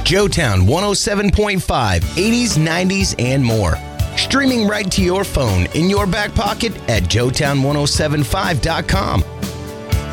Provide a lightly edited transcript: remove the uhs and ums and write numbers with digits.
Joetown 107.5, 80s, 90s, and more. Streaming right to your phone in your back pocket at joetown1075.com.